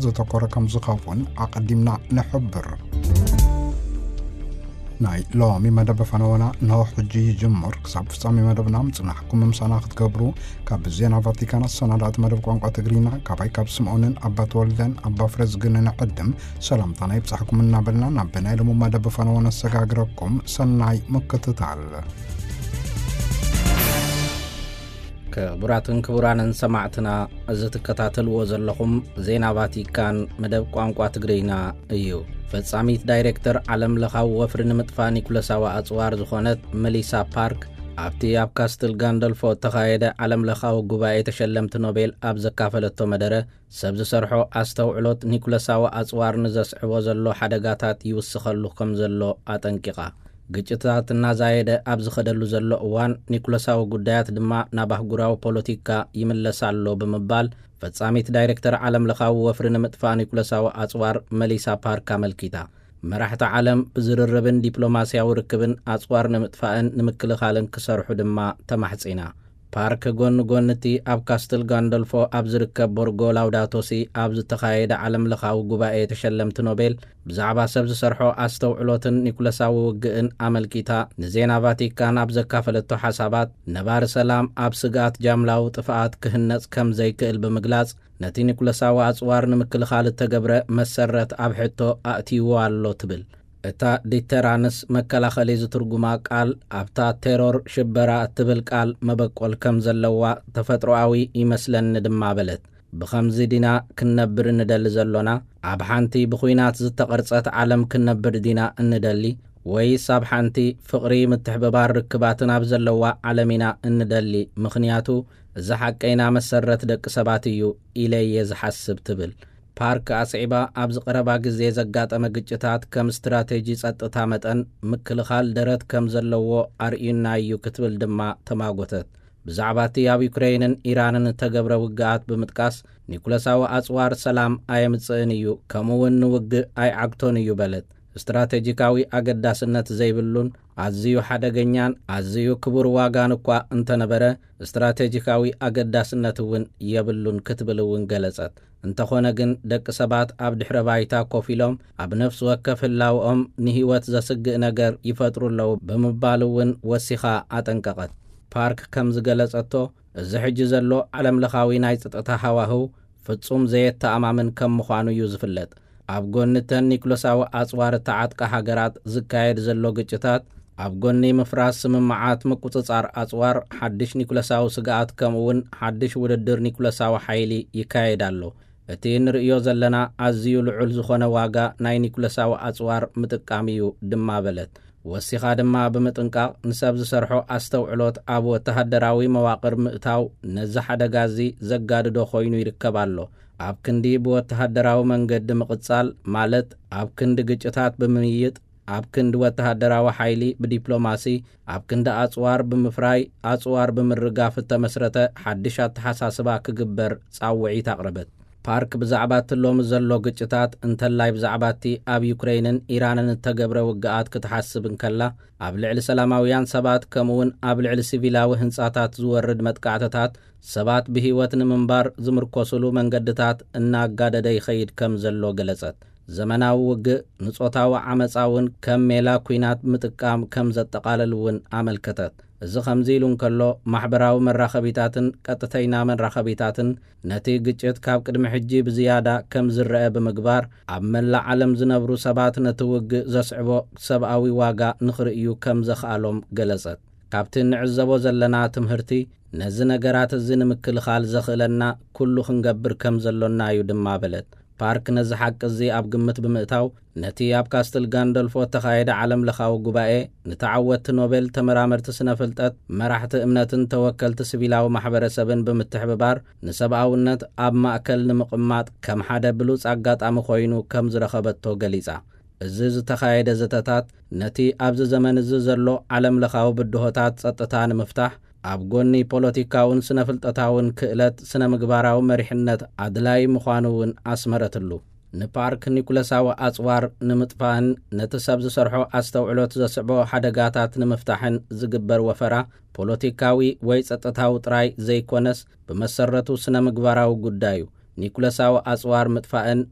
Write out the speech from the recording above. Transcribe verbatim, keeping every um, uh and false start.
زتقر كم زخافون أقدمنا نحبر ناي لو مي مدب فنونا نو حجي جمر كساب فصامي مدبنا مصنحكم ممسانا تقبرو كاب زينا فاتيكان السنادات مدب قوانقا تقرينا كاباي كاب سمعونن أبا تولدن أبا فرزقن نقدم سلام طاني بصحكم النابلنا نابنا لمو مدب فنونا السقاقركم سناي مكتتال كبراتن كبرانن سمعتنا زتكتاتل وزلكم زينا فاتيكان مدب قوانقا تقرينا ايو فصاميت دايركتور عالم لخاو وفرن مطفا نيكولاساوا اصوار زخونت مليسا بارك ابتي اب كاستل غاندلفو تخايده عالم لخاو غباي تشلمت نوبل اب زكافلتو مدره سبز سرحو استوعلوت نيكولاساوا اصوار نزسعو زلو حدغاتات يوسخلو كم زلو اطنققا ግጭታትና ዛይደ አብዝ ኸደሉ ዘሎ እዋን ኒኮላሳው ጉዳያት ድማ ናባህጉራው ፖለቲካ ይመለሳሉ በመባል ፈጻሚት ዳይሬክተር ዓለም ለኻው ወፍርን መጥፋ ኒኮላሳው አጽዋር መሊሳ ፓርክ አመልኪታ መራሕተ ዓለም ብዝርርብን ዲፕሎማሲያዊ ርክብን አጽዋር ንምጥፋእን ንምክልኻልን ክሰርሑ ድማ ተማሕጺና ፓርክ ጎን ጎንቲ ኣብ ካስትል ጋንደልፎ ኣብ ዝርከብ ቦርጎ ላውዳቶሲ ኣብ ዝተኻየደ ዓለም ለኻው ጉባኤ ተሸለምት ኖቤል ብዛዕባ ሰብ ዝሰርሖ ኣስተውዕሎትን ኒኮላሳዊ ውግእን ኣመልኪታ ንዜና ቫቲካን ኣብ ዘካፈለቶ ሓሳባት ነባር ሰላም ኣብ ስጋት ጃምላው ጥፋኣት ክህነጽ ከም ዘይክእል ብምግላጽ ነቲ ኒኮላሳዊ ኣጽዋር ንምክልኻል ተገብረ መሰረት ኣብ ሕቶ ኣእቲዎ ኣሎ ትብል እታ ዲተራንስ መከላኸሊ ዝትርጉማ ቃል ኣብታ ቴሮር ሽበራ እትብል ቃል መበቆል ከም ዘለዋ ተፈጥሮአዊ ይመስለን ድማ በለት ብኸምዚ ዲና ክነብር እንደሊ ዘሎና ኣብ ሓንቲ ብኹይናት ዝተቐርጸት ዓለም ክነብር ዲና እንደሊ ወይስ ኣብ ሓንቲ ፍቕሪ ምትሕብባር ርክባትን ኣብ ዘለዋ ዓለሚና እንደሊ ምኽንያቱ እዚ ሓቀይና መሰረት ደቂ ሰባት እዩ ኢለየ ዝሓስብ ትብል ፓርክ አጽዒባ ኣብዚ ቀረባ ግዜ ዘጋጠመ ግጭታት ከም ስትራቴጂ ጸጥታ መጠን ምክልኻል ደረት ከም ዘለዎ ኣርኢና እዩ ክትብል ድማ ተማጎተት ብዛዕባቲ ኣብ ዩክሬንን ኢራንን ተገብረ ውግኣት ብምጥቃስ ኒኮላሳዊ ኣጽዋር ሰላም ኣየምጽእን እዩ ከምኡውን ንውግእ ኣይዓግቶን እዩ በለት ስትራቴጂካዊ ኣገዳስነት ዘይብሉን ኣዝዩ ሓደገኛን ኣዝዩ ክቡር ዋጋን እኳ እንተነበረ ስትራቴጂካዊ ኣገዳስነት እውን የብሉን ክትብል እውን ገለጸት እንተኾነ ግን ደቂ ሰባት ኣብ ድሕረ ባይታ ኮፊሎም ኣብ ነፍስ ወከፍ ህላውኦም ንህይወት ዘስግእ ነገር ይፈጥሩለው ብምባል እውን ወሲኻ ኣጠንቀቐት ፓርክ ከም ዝገለጸቶ እዚ ሕጂ ዘሎ ዓለም ለኻዊ ናይ ጸጥታ ሃዋህው ፍጹም ዘየተኣማምን ከም ምዃኑ እዩ ዝፍለጥ ኣብ ጎንተን ኒኮላሳዊ ኣጽዋር ተዓጥቃ ሃገራት ዝካየድ ዘሎ ግጭታት ኣብ ጎኒ ምፍራስ ስምምዓት ምቁጽጻር ኣጽዋር ሓድሽ ኒኮላሳዊ ስጋኣት ከምኡውን ሓድሽ ውድድር ኒኮላሳዊ ሓይሊ ይካየድ ኣሎ እቲ ንርእዮ ዘለና ኣዝዩ ልዑል ዝኾነ ዋጋ ናይ ኒኮላሳዊ ኣጽዋር ምጥቃም እዩ ድማ በለት ወሲኻ ድማ ብምጥንቃቕ ንሰብ ዝሰርሖ ኣስተውዕሎት ኣብ ወተሃደራዊ መዋቕር ምእታው ነዚ ሓደጋዚ ዘጋድዶ ኮይኑ ይርከብ ኣሎ ኣብ ክንዲ ብወተሃደራዊ መንገዲ ምቕጻል ማለት ኣብ ክንዲ ግጭታት ብምይጥ ኣብ ክንዲ ወተሃደራዊ ሓይሊ ብዲፕሎማሲ ኣብ ክንዲ ኣጽዋር ብምፍራይ ኣጽዋር ብምርጋፍ ተመስረተ ሓድሽ ኣተሓሳስባ ክግበር ጻውዒት ኣቕረበት ፓርክ ብዛዕባ ትሎም ዘሎ ግጭታት እንተላይ ብዛዕባቲ ኣብ ዩክሬንን ኢራንን ተገብረ ውግኣት ክትሓስብ እንከላ ኣብ ልዕሊ ሰላማውያን ሰባት ከምኡውን ኣብ ልዕሊ ሲቪላዊ ህንጻታት ዝወርድ መጥቃዕትታት ሰባት ብህይወት ንምንባር ዝምርኮስሉ መንገድታት እናጋደደ ይኸይድ ከም ዘሎ ገለጸት ዘመናዊ ውግእ ንጾታዊ ዓመፃውን ከም ሜላ ኩናት ምጥቃም ከም ዘጠቃለልውን ኣመልከተት እዚ ከምዚ ኢሉ እንከሎ ማሕበራዊ መራኸቢታትን ቀጥተኛ መራኸቢታትን ነቲ ግጭት ካብ ቅድሚ ሕጂ ብዝያዳ ከም ዝረአ ብምግባር ኣብ መላእ ዓለም ዝነብሩ ሰባት ነቲ ውግእ ዘስዕቦ ሰብኣዊ ዋጋ ንኽርእዩ ከም ዘኽኣሎም ገለጸት ካብቲ ንዕዘቦ ዘለና ትምህርቲ ነዚ ነገራት እዚ ንምክልኻል ዘኽእለና ኩሉ ክንገብር ከም ዘሎና እዩ ድማ በለት ፓርክ ነዚ ሓቂ እዚ ኣብ ግምት ብምእታው ነቲ ኣብ ካስትል ጋንደልፎ ተኻየደ ዓለም ለኻዊ ጉባኤ ንተዓወቲ ኖቤል ተመራመርቲ ስነ ፍልጠት መራሕቲ እምነትን ተወከልቲ ሲቪላዊ ማሕበረሰብን ብምትሕብባር ንሰብኣውነት ኣብ ማእከል ንምቕማጥ ከም ሓደ ብሉጽ ኣጋጣሚ ኮይኑ ከም ዝረኸበቶ ገሊጻ እዚ ዝተኻየደ ዘተታት ነቲ ኣብዚ ዘመን እዚ ዘሎ ዓለም ለኻዊ ብድሆታት ጸጥታ ንምፍታሕ ኣብ ጎኒ ፖለቲካውን ስነ ፍልጠታውን ክእለት ስነ ምግባራዊ መሪሕነት ኣድላይ ምዃኑውን ኣስመረትሉ ንፓርክ ኒኮላሳዊ ኣጽዋር ንምጥፋእን ነቲ ሰብ ዝሰርሖ ኣስተውዕሎት ዘስዕቦ ሓደጋታት ንምፍታሕን ዝግበር ወፈራ ፖለቲካዊ ወይ ጸጥታዊ ጥራይ ዘይኮነስ ብመሰረቱ ስነ ምግባራዊ ጉዳዩ ኒኮላሳዊ ኣጽዋር ምጥፋእን